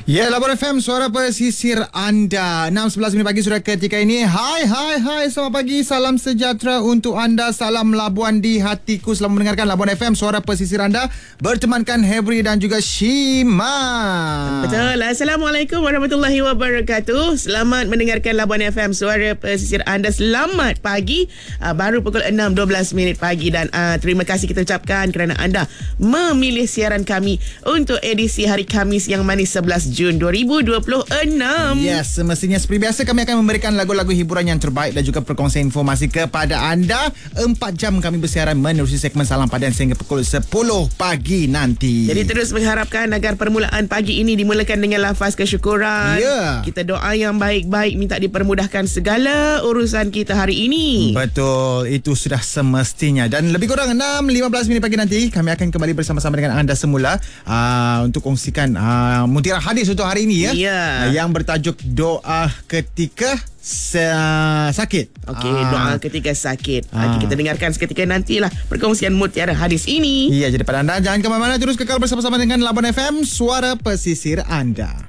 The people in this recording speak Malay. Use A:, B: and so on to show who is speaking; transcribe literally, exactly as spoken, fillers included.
A: Ya, Labuan F M, suara pesisir anda. enam sebelas minit pagi sudah ketika ini. Hai, hai, hai. Selamat pagi. Salam sejahtera untuk anda. Salam Labuan di hatiku. Selamat mendengarkan Labuan F M, suara pesisir anda. Bertemankan Hebri dan juga Shima.
B: Betul. Assalamualaikum warahmatullahi wabarakatuh. Selamat mendengarkan Labuan F M, suara pesisir anda. Selamat pagi. Uh, baru pukul enam dua belas minit pagi. Dan uh, terima kasih kita ucapkan kerana anda memilih siaran kami untuk edisi hari Khamis yang manis sebelas Jun dua ribu dua puluh enam.
A: Yes, semestinya seperti biasa kami akan memberikan lagu-lagu hiburan yang terbaik dan juga perkongsian informasi kepada anda. Empat jam kami bersiaran menerusi segmen Salam Padan sehingga pukul sepuluh pagi nanti.
B: Jadi terus mengharapkan agar permulaan pagi ini dimulakan dengan lafaz kesyukuran.
A: Yeah.
B: Kita doa yang baik-baik, minta dipermudahkan segala urusan kita hari ini.
A: Betul, itu sudah semestinya. Dan lebih kurang enam lima belas minit pagi nanti kami akan kembali bersama-sama dengan anda semula uh, untuk kongsikan uh, mutiara hadis untuk hari ini ya.
B: Yeah.
A: Uh, yang bertajuk doa ketika se- sakit.
B: Okey,
A: uh,
B: doa ketika sakit.
A: uh.
B: Okay, kita dengarkan seketika nantilah perkongsian mutiara hadis ini.
A: Iya, jadi pada anda jangan ke mana-mana, terus kekal bersama-sama dengan Labuan F M, suara pesisir anda.